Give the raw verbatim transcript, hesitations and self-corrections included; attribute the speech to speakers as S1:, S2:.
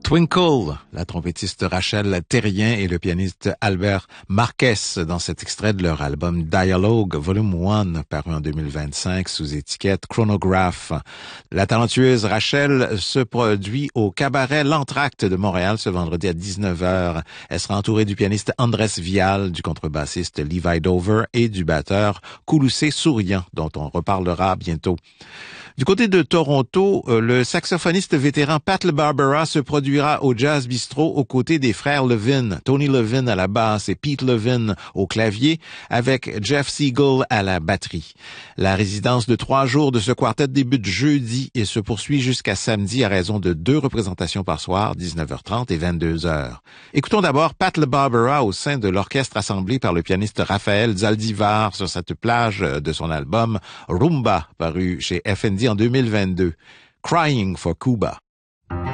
S1: Twinkle, la trompettiste Rachel Terrien et le pianiste Albert Marquez dans cet extrait de leur album Dialogue Volume un paru en deux mille vingt-cinq sous étiquette Chronograph. La talentueuse Rachel se produit au cabaret L'Entracte de Montréal ce vendredi à dix-neuf heures. Elle sera entourée du pianiste Andrés Vial, du contrebassiste Levi Dover et du batteur Kouloussé Souriant dont on reparlera bientôt. Du côté de Toronto, le saxophoniste vétéran Pat LaBarbera se produira au Jazz Bistro aux côtés des frères Levin, Tony Levin à la basse et Pete Levin au clavier, avec Jeff Siegel à la batterie. La résidence de trois jours de ce quartet débute jeudi et se poursuit jusqu'à samedi à raison de deux représentations par soir, dix-neuf heures trente et vingt-deux heures. Écoutons d'abord Pat LaBarbera au sein de l'orchestre assemblé par le pianiste Raphaël Zaldivar sur cette plage de son album Rumba, paru chez F N D en deux mille vingt-deux. Crying for Cuba.